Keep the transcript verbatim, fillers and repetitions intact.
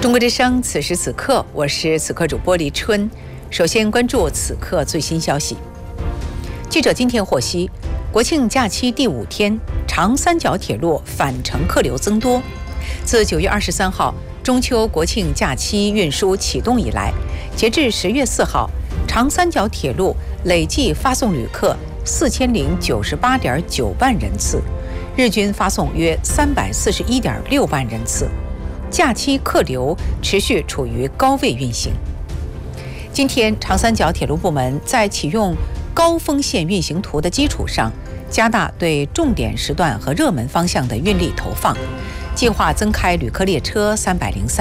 中国之声，此时此刻，我是此刻主播李春。首先关注此刻最新消息。记者今天获悉，国庆假期第五天，长三角铁路返程客流增多。自九月二十三号中秋国庆假期运输启动以来，截至十月四号，长三角铁路累计发送旅客四千零九十八点九万人次，日均发送约三百四十一点六万人次。假期客流持续处于高位运行。今天，长三角铁路部门在启用高峰线运行图的基础上，加大对重点时段和热门方向的运力投放，计划增开旅客列车三百零三